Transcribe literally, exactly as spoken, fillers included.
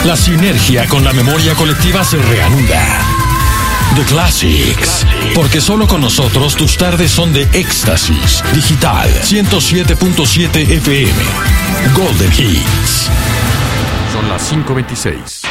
La sinergia con la memoria colectiva se reanuda. The Classics. Porque solo con nosotros tus tardes son de éxtasis. Digital ciento siete punto siete F M. Golden Hits. Son las cinco veintiséis.